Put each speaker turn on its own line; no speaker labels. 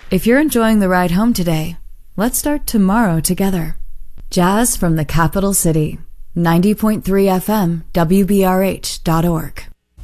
If you're enjoying the ride home today, let's start tomorrow together. Jazz from the Capital City. 90.3 FM, WBRH.org.